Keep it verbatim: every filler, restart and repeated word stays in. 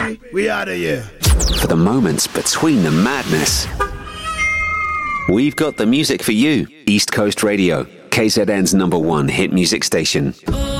We out of here. For the moments between the madness, we've got the music for you. East Coast Radio, K Z N's number one hit music station.